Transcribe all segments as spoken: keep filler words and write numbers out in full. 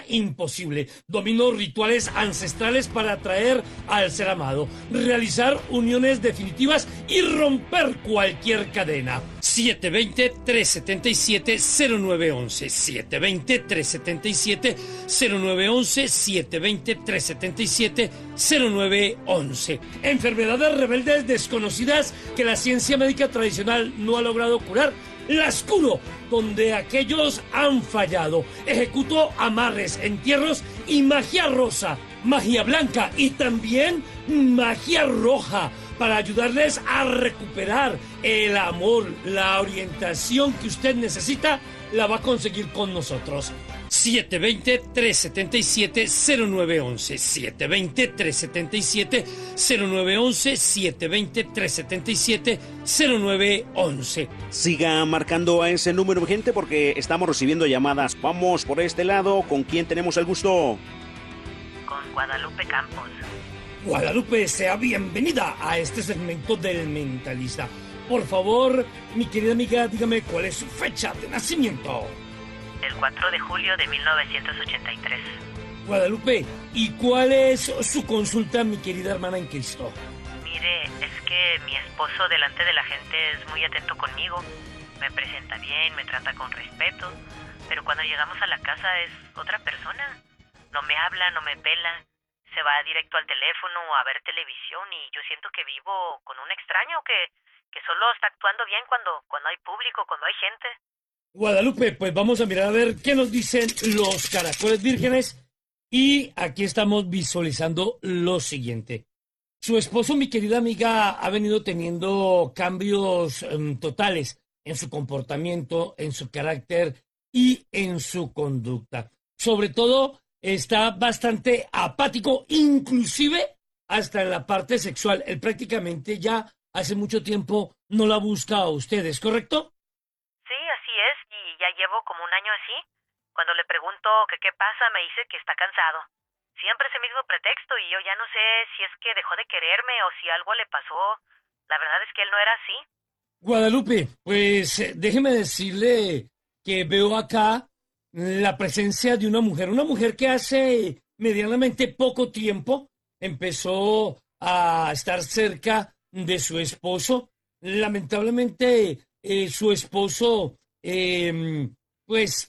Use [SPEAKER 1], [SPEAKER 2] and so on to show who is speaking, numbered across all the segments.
[SPEAKER 1] imposible. Dominó rituales ancestrales para atraer al ser amado, realizar uniones definitivas y romper cualquier cadena. siete dos cero, tres siete siete, cero nueve uno uno. siete dos cero, tres siete siete, cero nueve uno uno. siete dos cero, tres siete siete, cero nueve uno uno. Enfermedades rebeldes desconocidas que la ciencia médica tradicional no ha logrado curar, las curo donde aquellos han fallado. Ejecuto amarres, entierros y magia rosa, magia blanca y también magia roja para ayudarles a recuperar el amor, la orientación que usted necesita, la va a conseguir con nosotros. siete dos cero, tres siete siete, cero nueve uno uno. siete dos cero, tres siete siete, cero nueve uno uno. siete dos cero, tres siete siete, cero nueve uno uno.
[SPEAKER 2] Siga marcando a ese número, gente, porque estamos recibiendo llamadas. Vamos por este lado. ¿Con quién tenemos el gusto?
[SPEAKER 3] Con Guadalupe Campos.
[SPEAKER 1] Guadalupe, sea bienvenida a este segmento del Mentalista. Por favor, mi querida amiga, dígame cuál es su fecha de nacimiento.
[SPEAKER 3] El cuatro de julio de mil novecientos ochenta y tres.
[SPEAKER 1] Guadalupe, ¿y cuál es su consulta, mi querida hermana en Cristo?
[SPEAKER 3] Mire, es que mi esposo delante de la gente es muy atento conmigo. Me presenta bien, me trata con respeto. Pero cuando llegamos a la casa es otra persona. No me habla, no me pela. Se va directo al teléfono a ver televisión y yo siento que vivo con un extraño que, que solo está actuando bien cuando, cuando hay público, cuando hay gente.
[SPEAKER 1] Guadalupe, pues vamos a mirar a ver qué nos dicen los caracoles vírgenes. Y aquí estamos visualizando lo siguiente. Su esposo, mi querida amiga, ha venido teniendo cambios um, totales en su comportamiento, en su carácter y en su conducta. Sobre todo, está bastante apático, inclusive hasta en la parte sexual. Él prácticamente ya hace mucho tiempo no la busca a ustedes, ¿correcto?
[SPEAKER 3] Sí, así es, y ya llevo como un año así. Cuando le pregunto que qué pasa, me dice que está cansado. Siempre ese mismo pretexto y yo ya no sé si es que dejó de quererme o si algo le pasó. La verdad es que él no era así.
[SPEAKER 1] Guadalupe, pues eh, déjeme decirle que veo acá la presencia de una mujer, una mujer que hace medianamente poco tiempo empezó a estar cerca de su esposo. Lamentablemente, eh, su esposo, eh, pues,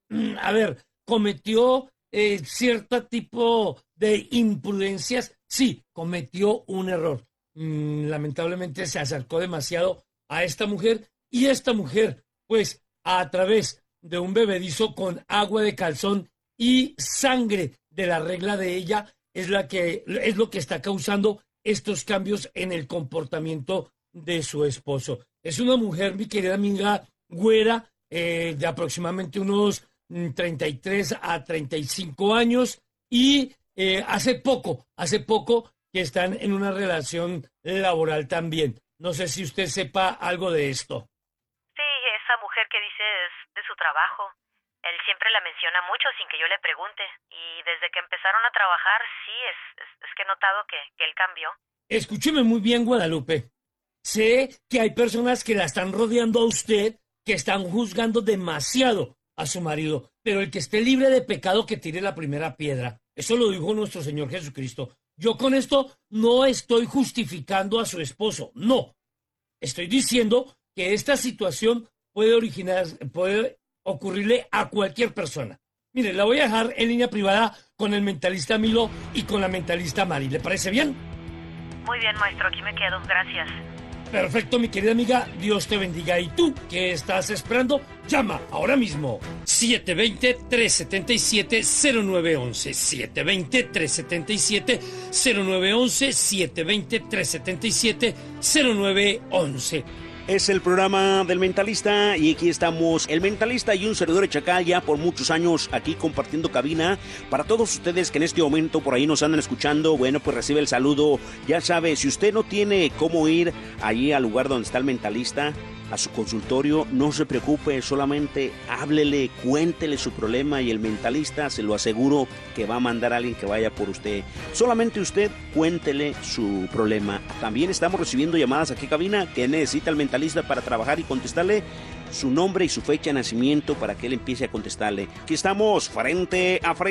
[SPEAKER 1] a ver, cometió eh, cierto tipo de imprudencias. Sí, cometió un error. Mm, lamentablemente se acercó demasiado a esta mujer y esta mujer, pues, a través de un bebedizo con agua de calzón y sangre de la regla de ella, es la que es lo que está causando estos cambios en el comportamiento de su esposo. Es una mujer, mi querida amiga, güera, eh, de aproximadamente unos treinta y tres a treinta y cinco años y eh, hace poco, hace poco que están en una relación laboral también. No sé si usted sepa algo de esto.
[SPEAKER 3] Sí, esa mujer que dice es de su trabajo. Él siempre la menciona mucho sin que yo le pregunte. Y desde que empezaron a trabajar, sí, es, es, es que he notado que, que él cambió.
[SPEAKER 1] Escúcheme muy bien, Guadalupe. Sé que hay personas que la están rodeando a usted, que están juzgando demasiado a su marido, pero el que esté libre de pecado que tire la primera piedra. Eso lo dijo nuestro Señor Jesucristo. Yo con esto no estoy justificando a su esposo, no. Estoy diciendo que esta situación puede originar, puede ocurrirle a cualquier persona. Mire, la voy a dejar en línea privada con el mentalista Milo y con la mentalista Mari. ¿Le parece bien?
[SPEAKER 3] Muy bien, maestro, aquí me quedo. Gracias.
[SPEAKER 1] Perfecto, mi querida amiga. Dios te bendiga. ¿Y tú qué estás esperando? Llama ahora mismo. siete dos cero, tres siete siete, cero nueve uno uno. siete dos cero, tres siete siete, cero nueve uno uno. siete dos cero, tres siete siete, cero nueve uno uno.
[SPEAKER 2] Es el programa del Mentalista y aquí estamos, el Mentalista y un servidor de Chacal, ya por muchos años aquí compartiendo cabina. Para todos ustedes que en este momento por ahí nos andan escuchando, bueno, pues recibe el saludo. Ya sabe, si usted no tiene cómo ir allí al lugar donde está el Mentalista, a su consultorio, no se preocupe, solamente háblele, cuéntele su problema y el Mentalista, se lo aseguro, que va a mandar a alguien que vaya por usted. Solamente usted cuéntele su problema. También estamos recibiendo llamadas aquí a cabina. Que necesita el Mentalista para trabajar y contestarle? Su nombre y su fecha de nacimiento para que él empiece a contestarle. Aquí estamos frente a frente.